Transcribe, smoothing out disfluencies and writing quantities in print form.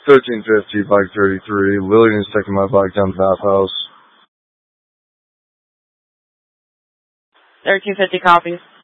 1350, bike 33. Lillian's taking my bike down to the bathhouse. 1350 copies.